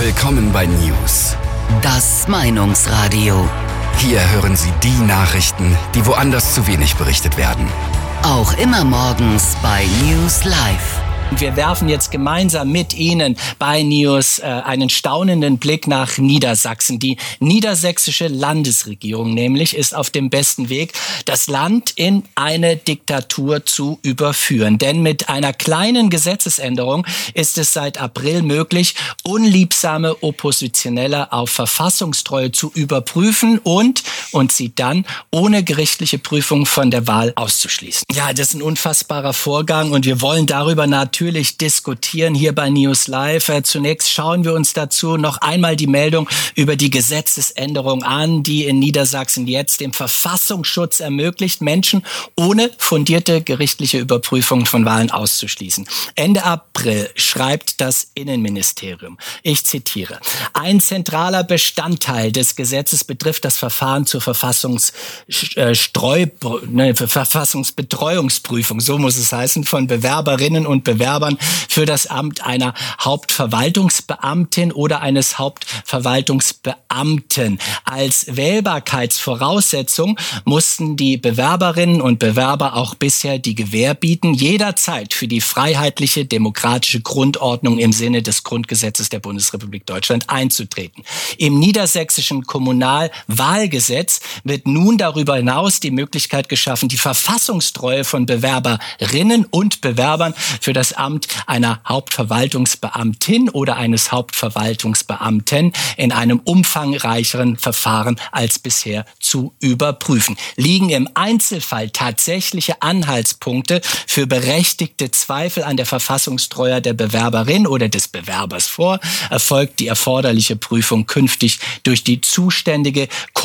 Willkommen bei News. Das Meinungsradio. Hier hören Sie die Nachrichten, die woanders zu wenig berichtet werden. Auch immer morgens bei News Live. Wir werfen jetzt gemeinsam mit Ihnen bei News einen staunenden Blick nach Niedersachsen. Die niedersächsische Landesregierung nämlich ist auf dem besten Weg, das Land in eine Diktatur zu überführen. Denn mit einer kleinen Gesetzesänderung ist es seit April möglich, unliebsame Oppositionelle auf Verfassungstreue zu überprüfen und sie dann ohne gerichtliche Prüfung von der Wahl auszuschließen. Ja, das ist ein unfassbarer Vorgang und wir wollen darüber natürlich diskutieren hier bei News Live. Zunächst schauen wir uns dazu noch einmal die Meldung über die Gesetzesänderung an, die in Niedersachsen jetzt dem Verfassungsschutz ermöglicht, Menschen ohne fundierte gerichtliche Überprüfung von Wahlen auszuschließen. Ende April schreibt das Innenministerium, ich zitiere, ein zentraler Bestandteil des Gesetzes betrifft das Verfahren zur Verfassungsbetreuungsprüfung, so muss es heißen, von Bewerberinnen und Bewerbern für das Amt einer Hauptverwaltungsbeamtin oder eines Hauptverwaltungsbeamten. Als Wählbarkeitsvoraussetzung mussten die Bewerberinnen und Bewerber auch bisher die Gewähr bieten, jederzeit für die freiheitliche demokratische Grundordnung im Sinne des Grundgesetzes der Bundesrepublik Deutschland einzutreten. Im niedersächsischen Kommunalwahlgesetz wird nun darüber hinaus die Möglichkeit geschaffen, die Verfassungstreue von Bewerberinnen und Bewerbern für das Amt einer Hauptverwaltungsbeamtin oder eines Hauptverwaltungsbeamten in einem umfangreicheren Verfahren als bisher zu überprüfen. Liegen im Einzelfall tatsächliche Anhaltspunkte für berechtigte Zweifel an der Verfassungstreue der Bewerberin oder des Bewerbers vor, erfolgt die erforderliche Prüfung künftig durch die zuständige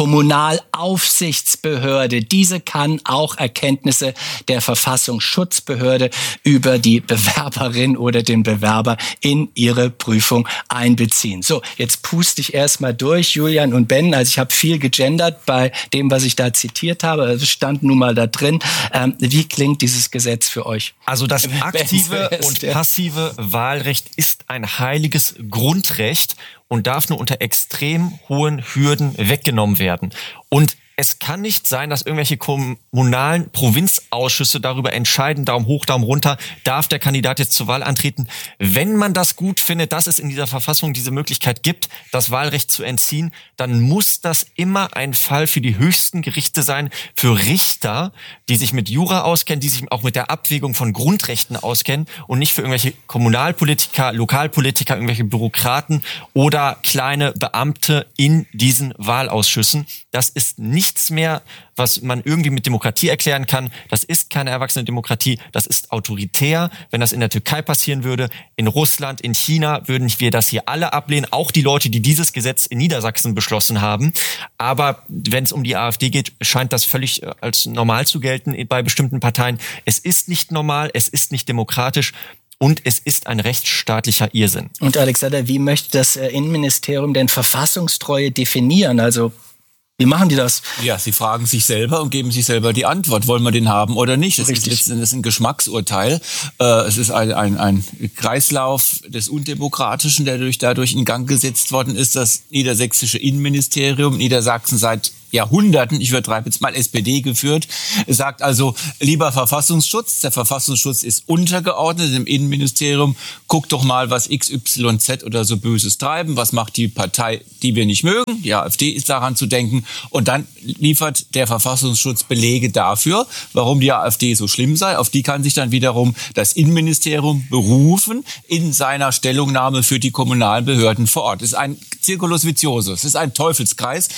Kommunalaufsichtsbehörde. Diese kann auch Erkenntnisse der Verfassungsschutzbehörde über die Bewerberin oder den Bewerber in ihre Prüfung einbeziehen. So, jetzt puste ich erstmal durch, Julian und Ben. Also ich habe viel gegendert bei dem, was ich da zitiert habe. Es stand nun mal da drin. Wie klingt dieses Gesetz für euch? Also das aktive und passive Wahlrecht ist ein heiliges Grundrecht und darf nur unter extrem hohen Hürden weggenommen werden. Und es kann nicht sein, dass irgendwelche kommunalen Provinzausschüsse darüber entscheiden, Daumen hoch, Daumen runter, darf der Kandidat jetzt zur Wahl antreten. Wenn man das gut findet, dass es in dieser Verfassung diese Möglichkeit gibt, das Wahlrecht zu entziehen, dann muss das immer ein Fall für die höchsten Gerichte sein, für Richter, die sich mit Jura auskennen, die sich auch mit der Abwägung von Grundrechten auskennen und nicht für irgendwelche Kommunalpolitiker, Lokalpolitiker, irgendwelche Bürokraten oder kleine Beamte in diesen Wahlausschüssen. Das ist nichts mehr, was man irgendwie mit Demokratie erklären kann. Das ist keine erwachsene Demokratie, das ist autoritär. Wenn das in der Türkei passieren würde, in Russland, in China, würden wir das hier alle ablehnen. Auch die Leute, die dieses Gesetz in Niedersachsen beschlossen haben. Aber wenn es um die AfD geht, scheint das völlig als normal zu gelten bei bestimmten Parteien. Es ist nicht normal, es ist nicht demokratisch. Und es ist ein rechtsstaatlicher Irrsinn. Und Alexander, wie möchte das Innenministerium denn Verfassungstreue definieren? Also wie machen die das? Ja, sie fragen sich selber und geben sich selber die Antwort. Wollen wir den haben oder nicht? Das ist letzten Endes ein Geschmacksurteil. Es ist ein Kreislauf des Undemokratischen, der dadurch in Gang gesetzt worden ist. Das niedersächsische Innenministerium, Niedersachsen seit Jahrhunderten, ich übertreibe jetzt mal, SPD geführt, sagt also, lieber Verfassungsschutz, der Verfassungsschutz ist untergeordnet im Innenministerium, guckt doch mal, was XYZ oder so Böses treiben, was macht die Partei, die wir nicht mögen, die AfD ist daran zu denken, und dann liefert der Verfassungsschutz Belege dafür, warum die AfD so schlimm sei, auf die kann sich dann wiederum das Innenministerium berufen in seiner Stellungnahme für die kommunalen Behörden vor Ort. Es ist ein Circulus viciosus, es ist ein Teufelskreis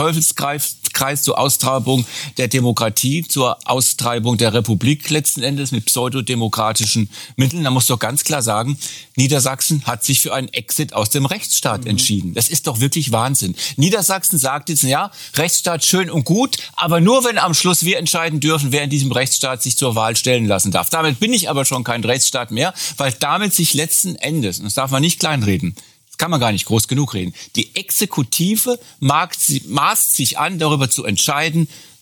zur Austreibung der Demokratie, zur Austreibung der Republik letzten Endes mit pseudodemokratischen Mitteln. Da muss doch ganz klar sagen, Niedersachsen hat sich für einen Exit aus dem Rechtsstaat entschieden. Das ist doch wirklich Wahnsinn. Niedersachsen sagt jetzt, ja, Rechtsstaat schön und gut, aber nur wenn am Schluss wir entscheiden dürfen, wer in diesem Rechtsstaat sich zur Wahl stellen lassen darf. Damit bin ich aber schon kein Rechtsstaat mehr, weil damit sich letzten Endes, und das darf man nicht kleinreden, kann man gar nicht groß genug reden. Die Exekutive maßt sich an, darüber zu entscheiden,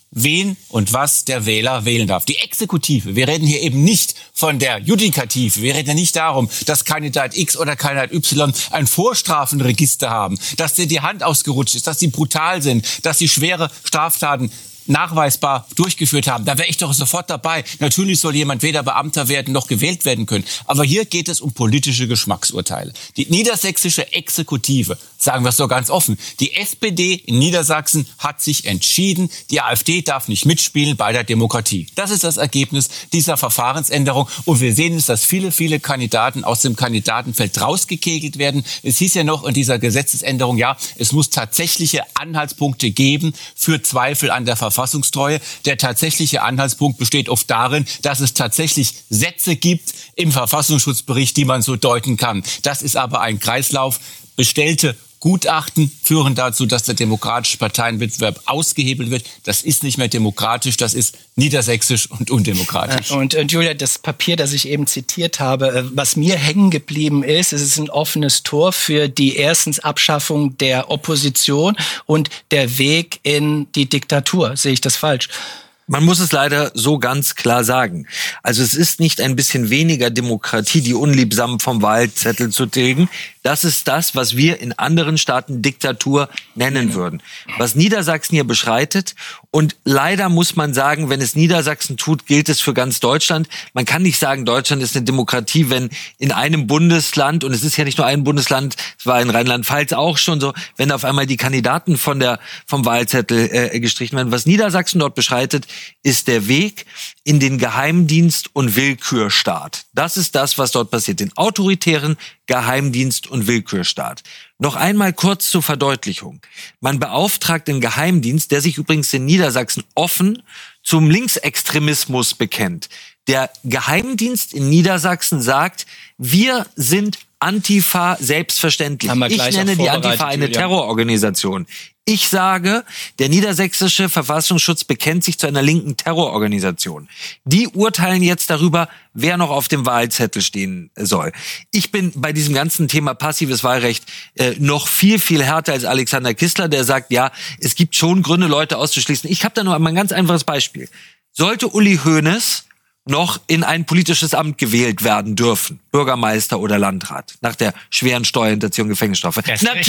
wen und was der Wähler wählen darf. Die Exekutive, wir reden hier eben nicht von der Judikative, wir reden ja nicht darum, dass Kandidat X oder Kandidat Y ein Vorstrafenregister haben, dass dir die Hand ausgerutscht ist, dass sie brutal sind, dass sie schwere Straftaten nachweisbar durchgeführt haben. Da wäre ich doch sofort dabei. Natürlich soll jemand weder Beamter werden noch gewählt werden können. Aber hier geht es um politische Geschmacksurteile. Die niedersächsische Exekutive, sagen wir es so ganz offen, die SPD in Niedersachsen hat sich entschieden, die AfD darf nicht mitspielen bei der Demokratie. Das ist das Ergebnis dieser Verfahrensänderung. Und wir sehen es, dass viele, viele Kandidaten aus dem Kandidatenfeld rausgekegelt werden. Es hieß ja noch in dieser Gesetzesänderung, ja, es muss tatsächliche Anhaltspunkte geben für Zweifel an der Verfassungstreue. Der tatsächliche Anhaltspunkt besteht oft darin, dass es tatsächlich Sätze gibt im Verfassungsschutzbericht, die man so deuten kann. Das ist aber ein Kreislauf. Bestellte Gutachten führen dazu, dass der demokratische Parteienwettbewerb ausgehebelt wird. Das ist nicht mehr demokratisch, das ist niedersächsisch und undemokratisch. Und Julia, das Papier, das ich eben zitiert habe, was mir hängen geblieben ist, es ist ein offenes Tor für die erstens Abschaffung der Opposition und der Weg in die Diktatur. Sehe ich das falsch? Man muss es leider so ganz klar sagen. Also es ist nicht ein bisschen weniger Demokratie, die unliebsam vom Wahlzettel zu tilgen. Das ist das, was wir in anderen Staaten Diktatur nennen würden. Was Niedersachsen hier beschreitet. Und leider muss man sagen, wenn es Niedersachsen tut, gilt es für ganz Deutschland. Man kann nicht sagen, Deutschland ist eine Demokratie, wenn in einem Bundesland, und es ist ja nicht nur ein Bundesland, es war in Rheinland-Pfalz auch schon so, wenn auf einmal die Kandidaten vom Wahlzettel gestrichen werden. Was Niedersachsen dort beschreitet, ist der Weg in den Geheimdienst- und Willkürstaat. Das ist das, was dort passiert. Den autoritären Geheimdienst- und Willkürstaat. Noch einmal kurz zur Verdeutlichung. Man beauftragt den Geheimdienst, der sich übrigens in Niedersachsen offen zum Linksextremismus bekennt. Der Geheimdienst in Niedersachsen sagt, wir sind Antifa selbstverständlich. Ich nenne die Antifa eine Terrororganisation. Ich sage, der niedersächsische Verfassungsschutz bekennt sich zu einer linken Terrororganisation. Die urteilen jetzt darüber, wer noch auf dem Wahlzettel stehen soll. Ich bin bei diesem ganzen Thema passives Wahlrecht noch viel, viel härter als Alexander Kissler, der sagt, ja, es gibt schon Gründe, Leute auszuschließen. Ich habe da nur einmal ein ganz einfaches Beispiel. Sollte Uli Hoeneß noch in ein politisches Amt gewählt werden dürfen, Bürgermeister oder Landrat, nach der schweren Steuerhinterziehung, Gefängnisstrafe.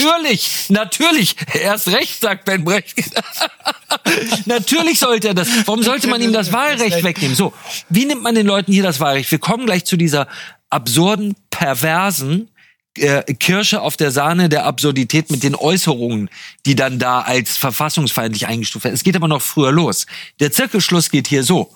Natürlich, erst recht, sagt Ben Brecht. Natürlich sollte er das. Warum sollte man ihm das Wahlrecht wegnehmen? So, wie nimmt man den Leuten hier das Wahlrecht? Wir kommen gleich zu dieser absurden, perversen Kirsche auf der Sahne der Absurdität mit den Äußerungen, die dann da als verfassungsfeindlich eingestuft werden. Es geht aber noch früher los. Der Zirkelschluss geht hier so: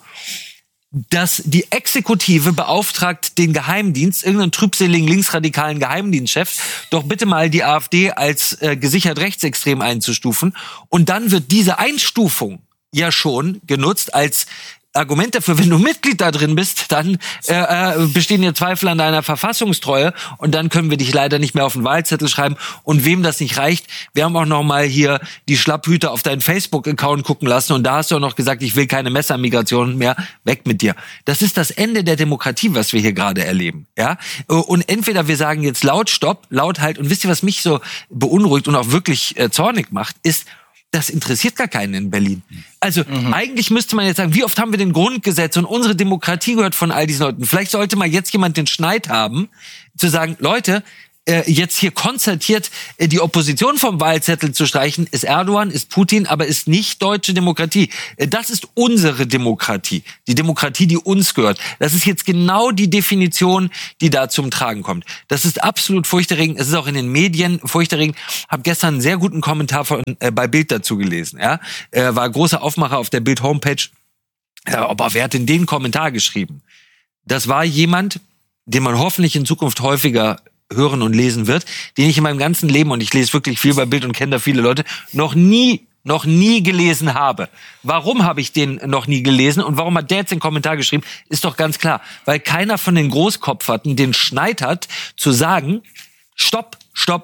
dass die Exekutive beauftragt den Geheimdienst, irgendeinen trübseligen linksradikalen Geheimdienstchef, doch bitte mal die AfD als gesichert rechtsextrem einzustufen. Und dann wird diese Einstufung ja schon genutzt als Argument dafür, wenn du Mitglied da drin bist, dann bestehen ja Zweifel an deiner Verfassungstreue und dann können wir dich leider nicht mehr auf den Wahlzettel schreiben. Und wem das nicht reicht, wir haben auch noch mal hier die Schlapphüte auf deinen Facebook-Account gucken lassen und da hast du auch noch gesagt, ich will keine Messermigration mehr, weg mit dir. Das ist das Ende der Demokratie, was wir hier gerade erleben. Ja? Und entweder wir sagen jetzt laut Stopp, laut Halt, und wisst ihr, was mich so beunruhigt und auch wirklich zornig macht, ist, das interessiert gar keinen in Berlin. Also eigentlich müsste man jetzt sagen, wie oft haben wir den Grundgesetz und unsere Demokratie gehört von all diesen Leuten. Vielleicht sollte mal jetzt jemand den Schneid haben, zu sagen, Leute, jetzt hier konzertiert die Opposition vom Wahlzettel zu streichen, ist Erdogan, ist Putin, aber ist nicht deutsche Demokratie. Das ist unsere Demokratie. Die Demokratie, die uns gehört. Das ist jetzt genau die Definition, die da zum Tragen kommt. Das ist absolut furchterregend. Es ist auch in den Medien furchterregend. Hab gestern einen sehr guten Kommentar bei Bild dazu gelesen. Ja? War großer Aufmacher auf der Bild-Homepage. Aber wer hat denn den Kommentar geschrieben? Das war jemand, den man hoffentlich in Zukunft häufiger hören und lesen wird, den ich in meinem ganzen Leben, und ich lese wirklich viel bei Bild und kenne da viele Leute, noch nie gelesen habe. Warum habe ich den noch nie gelesen und warum hat der jetzt den Kommentar geschrieben? Ist doch ganz klar, weil keiner von den Großkopferten den Schneid hat, zu sagen, stopp.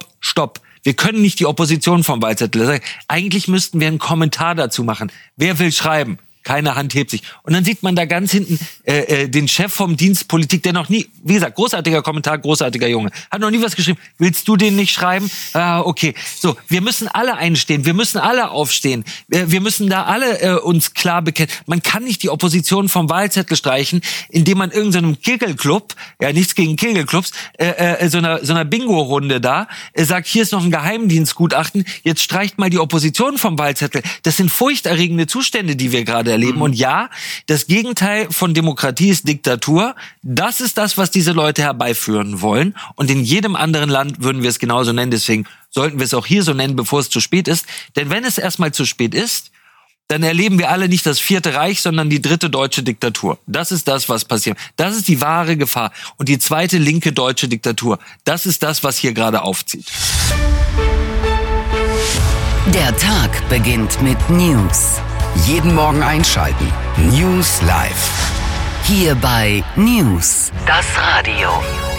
Wir können nicht die Opposition vom Wahlzettel sagen. Eigentlich müssten wir einen Kommentar dazu machen. Wer will schreiben? keine Hand hebt sich. Und dann sieht man da ganz hinten den Chef vom Dienst Politik, der noch nie, wie gesagt, großartiger Kommentar, großartiger Junge, hat noch nie was geschrieben. Willst du den nicht schreiben? Okay. So, wir müssen alle einstehen, wir müssen alle aufstehen, wir müssen da alle uns klar bekennen. Man kann nicht die Opposition vom Wahlzettel streichen, indem man irgendeinem Kegelclub, ja nichts gegen Kegelclubs, so einer Bingo-Runde da, sagt, hier ist noch ein Geheimdienstgutachten, jetzt streicht mal die Opposition vom Wahlzettel. Das sind furchterregende Zustände, die wir gerade erleben. Und ja, das Gegenteil von Demokratie ist Diktatur. Das ist das, was diese Leute herbeiführen wollen. Und in jedem anderen Land würden wir es genauso nennen. Deswegen sollten wir es auch hier so nennen, bevor es zu spät ist. Denn wenn es erstmal zu spät ist, dann erleben wir alle nicht das 4. Reich, sondern die 3. deutsche Diktatur. Das ist das, was passiert. Das ist die wahre Gefahr. Und die 2. linke deutsche Diktatur, das ist das, was hier gerade aufzieht. Der Tag beginnt mit News. Jeden Morgen einschalten. News Live. Hier bei News, das Radio.